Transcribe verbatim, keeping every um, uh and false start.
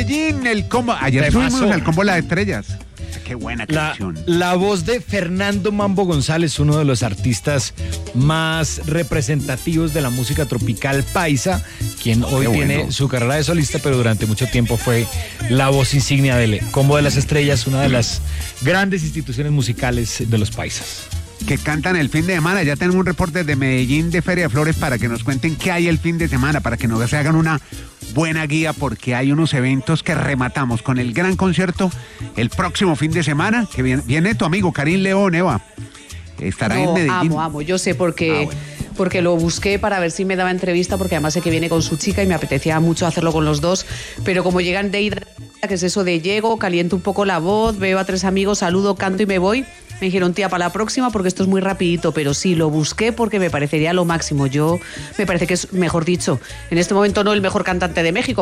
Medellín, el combo. Ayer Temazo. subimos el combo Las Estrellas. Qué buena La, canción. la voz de Fernando Mambo González, uno de los artistas más representativos de la música tropical paisa, quien hoy Qué tiene bueno. su carrera de solista, pero durante mucho tiempo fue la voz insignia del Combo de las Estrellas, una de las grandes instituciones musicales de los paisas. Que cantan el fin de semana. Ya tenemos un reporte de Medellín de Feria de Flores para que nos cuenten qué hay el fin de semana, para que nos se hagan una buena guía, porque hay unos eventos que rematamos con el gran concierto el próximo fin de semana, que viene, viene tu amigo Karim León, Eva. Estará No, en Medellín. amo, amo. Yo sé porque, Ah, bueno. porque lo busqué para ver si me daba entrevista, porque además sé que viene con su chica y me apetecía mucho hacerlo con los dos, pero como llegan de ida, que es eso de llego, caliento un poco la voz, veo a tres amigos, saludo, canto y me voy. Me dijeron, tía, para la próxima, porque esto es muy rapidito, pero sí, lo busqué porque me parecería lo máximo. Yo, me parece que es, mejor dicho, en este momento no el mejor cantante de México,